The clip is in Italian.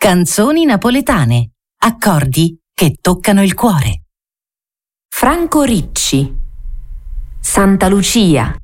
Canzoni napoletane, accordi che toccano il cuore. Franco Ricci, Santa Lucia.